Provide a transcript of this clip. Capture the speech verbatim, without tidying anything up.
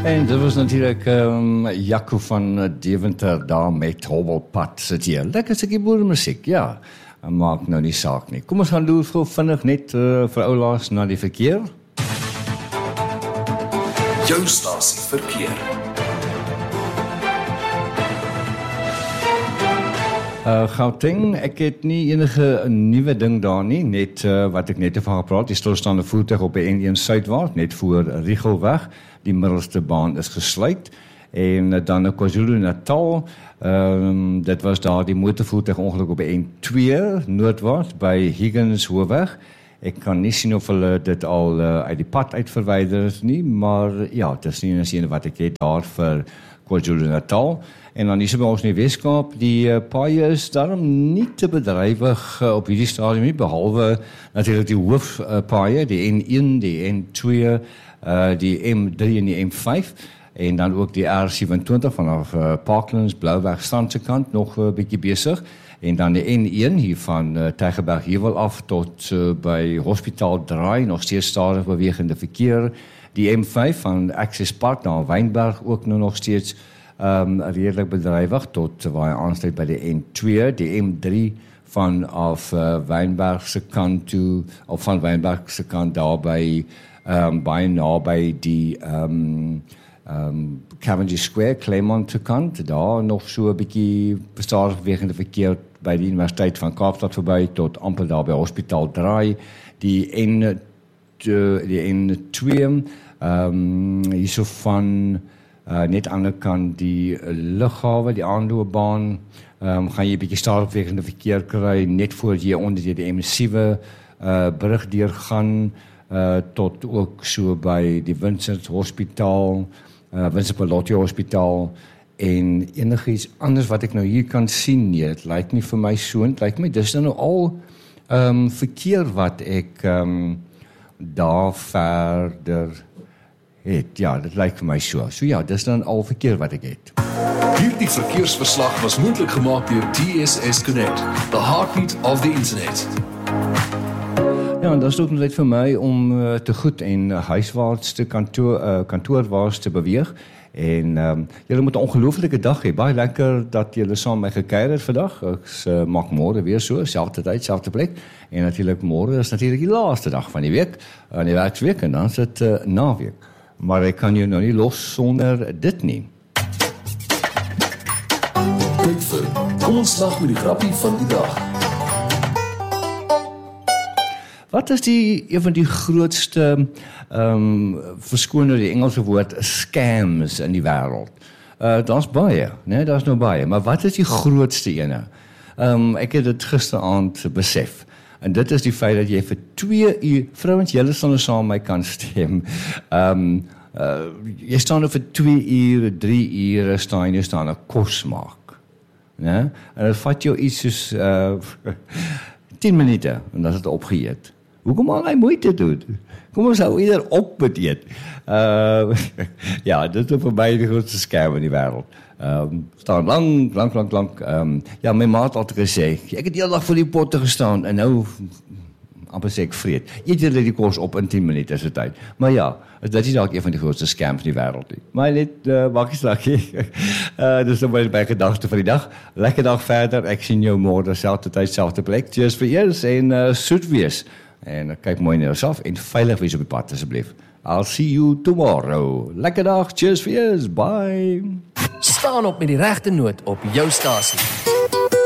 En dit was natuurlijk um, Jaco van Deventer daar met Hobbelpad sit hier. Lekker stukkie boeremusiek, ja. Maak nou nie saak nie. Kom ons gaan doen gou vinnig net uh, vir oulaas na die verkeer. Jou stasie verkeer. Uh, Gauteng, ek het nie enige nuwe ding daar nie, net uh, wat ek net van gepraat, die stilstaande voertuig op die N een suidwaarts, net voor Riegelweg, die middelste baan is gesluit, en uh, dan in KwaZulu-Natal, um, dit was daar die motorvoertuig ongeluk op die N twee noordwaarts, by Higgins Hoofweg. Ek kan nie sien of hulle dit al uh, uit die pad uitverwyder is nie, maar ja, dit is nie eens een wat ek het daar vir KwaZulu-Natal. En dan is by ons in die Weskaap, die uh, paaie is daarom nie te bedrywig uh, op hierdie stadium nie, behalwe natuurlijk die hoofpaaie, uh, die N een, die N twee, uh, die M drie en die M vyf, en dan ook die R sewenentwintig vanaf uh, Parklands, Blouweg, Strandse kant, nog 'n uh, bietjie besig. En dan de N een hier van uh, Tygerberg Heuwel af tot uh, by Hospitaal Draai, nog steeds stadig bewegende verkeer. Die M vyf van Access Park na Wynberg ook nou nog steeds um, redelijk bedrijvig tot uh, waar je aansluit bij de N twee. Die M drie vanaf uh, Wynbergse kant toe, of van Wynbergse kant daar by, um, baie naby die um, um, Cavendish Square, Claremont kant, daar nog so 'n bietjie bestadig bewegende verkeer by die Universiteit van Kaapstad verby tot amper daar by Hospitaal Draai, die N die N twee, um, hierso van uh, net aan die kant die lughawe, die aanloopbaan, um, gaan jy 'n bietjie stadig bewegende verkeer kry net voor jy onder die M sewe uh, brug deur gaan uh, tot ook so by die Vincent Hospitaal, Uh, Vincent Pallotti Hospitaal en enigiets anders wat ek nou hier kan sien nie. Het lyk nie vir my so, het lyk my dis nou al um, verkeer wat ek um, daar verder het. Ja, dit lyk vir my so. So ja, dis dan al verkeer wat ek het. Hierdie verkeersverslag was moontlik gemaak deur T S S Connect, the heartbeat of the internet. Ja, en dat is ook net vir my om uh, te goed en uh, huiswaarts te kantoor, uh, kantoorwaarts te beweeg. En um, julle moet 'n ongelooflike dag hê. Baie lekker dat julle saam met my gekuier het vandag. Ek uh, maak môre weer so, selfde tyd, selfde plek. En natuurlik môre is natuurlik die laaste dag van die week, aan die werksweek, en dan is dit uh, naweek. Maar ek kan jou nou nie los sonder dit nie. Tyd vir kom ons lag met die grappie van die dag. Wat is die, een van die grootste, um, verskoon nou die Engelse woord, scams in die wêreld? Uh, daar's baie, nee, daar's nou baie, maar wat is die grootste ene? Um, ek het dit gisteraand besef, en dit is die feit dat jy vir twee uur, vrouens, julle sal nou saam my kan stem, um, uh, jy staan nou vir twee uur, drie uur, staan jy staan 'n kos maak, nee? En dit vat jou iets soos uh, tien minute, en dat is het opgeëet. Hoekom al hy moeite doen? Kom ons hou ieder op met eet. Uh, ja, dit is vir my die grootste scam in die wêreld. Um, staan lang, lang, lang, lang. Um, ja, my maat het altyd gesê, ek het die hele dag voor die potte gestaan, en nou, amper sê ek vreet. Eet julle die kos op in tien minute se tyd. Maar ja, dit is dalk een van die grootste scams in die wêreld nie. Maar net, uh, maak jy slakkie. uh, dis nou my gedagte vir die dag. Lekker dag verder, ek sien jou môre, selfde tyd, selfde plek. Cheers vir eers, en uh, soet wees. En kyk mooi na jouself en veilig wees op die pad asseblief. I'll see you tomorrow. Lekker dag, cheers vir eers, bye. Staan op met die regte noot op jou stasie.